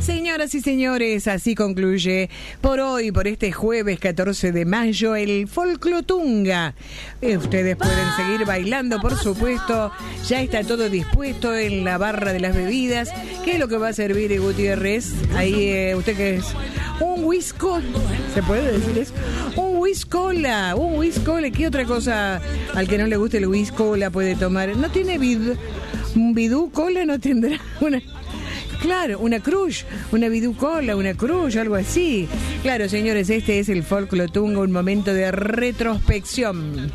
Señoras y señores, así concluye por hoy, por este jueves 14 de mayo, el Folclotunga. Ustedes pueden seguir bailando, por supuesto. Ya está todo dispuesto en la barra de las bebidas. ¿Qué es lo que va a servir Gutiérrez? Ahí, usted que es un whisky, ¿se puede decir eso? Un whisky-cola. ¿Qué otra cosa al que no le guste el whisky-cola puede tomar? ¿No tiene un bidú cola? ¿No tendrá una? Claro, una crush, una bidú-cola, una crush, algo así. Claro, señores, este es el Folclotunga, un momento de retrospección.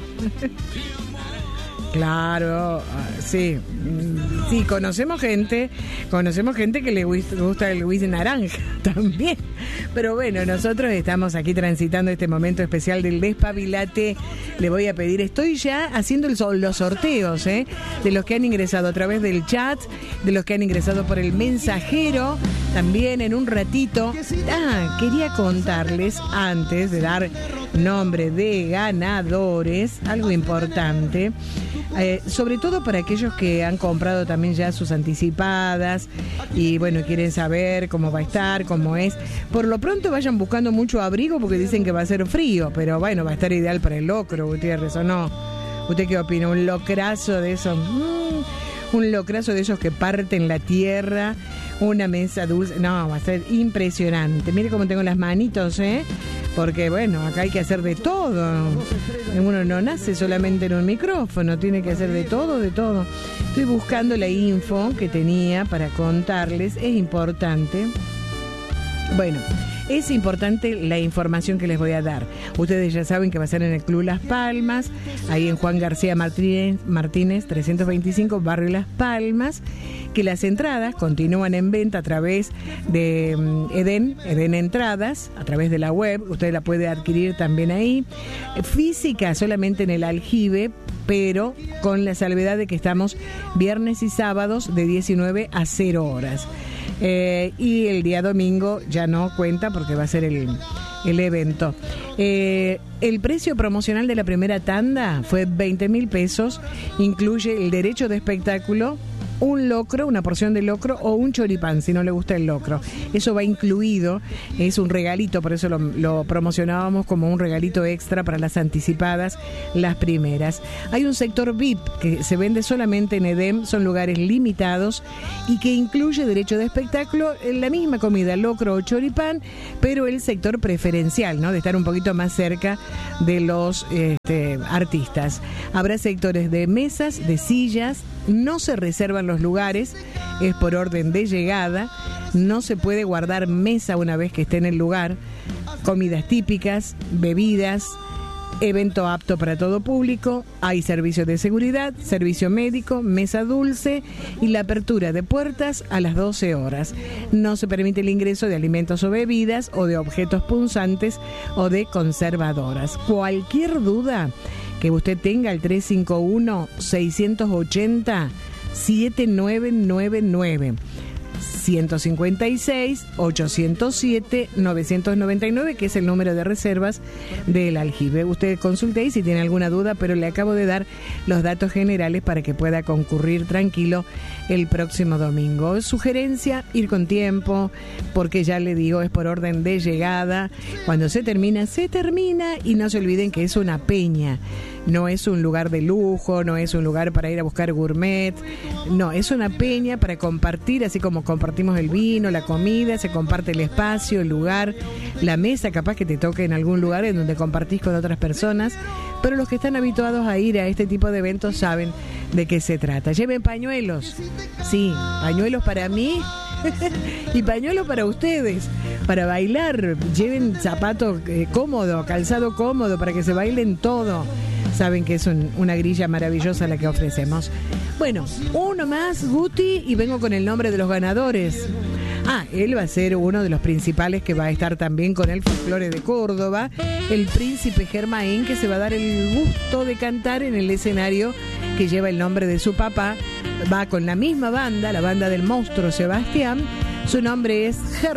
Claro, sí, conocemos gente que le gusta el whisky naranja también. Pero bueno, nosotros estamos aquí transitando este momento especial del Despabilate. Le voy a pedir, estoy ya haciendo los sorteos, de los que han ingresado a través del chat, de los que han ingresado por el mensajero, también en un ratito. Quería contarles, antes de dar nombre de ganadores, algo importante. Sobre todo para aquellos que han comprado también ya sus anticipadas y bueno, quieren saber cómo va a estar, cómo es. Por lo pronto vayan buscando mucho abrigo porque dicen que va a ser frío, pero bueno, va a estar ideal para el locro, Gutiérrez, ¿o no? ¿Usted qué opina? ¿Un locrazo de esos? Un locrazo de esos que parten la tierra, una mesa dulce. No, va a ser impresionante. Mire cómo tengo las manitos, porque bueno, acá hay que hacer de todo. Uno no nace solamente en un micrófono, tiene que hacer de todo. Estoy buscando la info que tenía para contarles. Es importante. Bueno, es importante la información que les voy a dar. Ustedes ya saben que va a ser en el Club Las Palmas, ahí en Juan García Martínez 325, Barrio Las Palmas, que las entradas continúan en venta a través de Eden Entradas, a través de la web. Usted la puede adquirir también ahí. Física solamente en el Aljibe, pero con la salvedad de que estamos viernes y sábados de 19 a 0 horas. Y el día domingo ya no cuenta porque va a ser el evento. El precio promocional de la primera tanda fue 20.000 pesos. Incluye el derecho de espectáculo, un locro, una porción de locro o un choripán, si no le gusta el locro. Eso va incluido, es un regalito, por eso lo promocionábamos como un regalito extra para las anticipadas, las primeras. Hay un sector VIP que se vende solamente en EDEM, son lugares limitados y que incluye derecho de espectáculo, la misma comida, locro o choripán, pero el sector preferencial, ¿no? De estar un poquito más cerca de los artistas. Habrá sectores de mesas, de sillas, no se reservan los lugares, es por orden de llegada, no se puede guardar mesa una vez que esté en el lugar, comidas típicas, bebidas, evento apto para todo público, hay servicio de seguridad, servicio médico, mesa dulce y la apertura de puertas a las 12 horas. No se permite el ingreso de alimentos o bebidas o de objetos punzantes o de conservadoras. Cualquier duda que usted tenga, al 351-680-7999. 156-807-999, que es el número de reservas del Aljibe. Usted consulte ahí si tiene alguna duda, pero le acabo de dar los datos generales para que pueda concurrir tranquilo el próximo domingo. Sugerencia, ir con tiempo, porque ya le digo, es por orden de llegada. Cuando se termina, y no se olviden que es una peña. No es un lugar de lujo, no es un lugar para ir a buscar gourmet, no, es una peña para compartir, así como compartimos el vino, la comida, se comparte el espacio, el lugar, la mesa, capaz que te toque en algún lugar en donde compartís con otras personas, pero los que están habituados a ir a este tipo de eventos saben de qué se trata. Lleven pañuelos, sí, pañuelos para mí y pañuelos para ustedes, para bailar. Lleven zapato cómodo, calzado cómodo, para que se bailen todo. Saben que es una grilla maravillosa la que ofrecemos. Bueno, uno más, Guti, y vengo con el nombre de los ganadores. Él va a ser uno de los principales que va a estar también con el folclore de Córdoba, el Príncipe Germain, que se va a dar el gusto de cantar en el escenario que lleva el nombre de su papá. Va con la misma banda, la banda del monstruo Sebastián. Su nombre es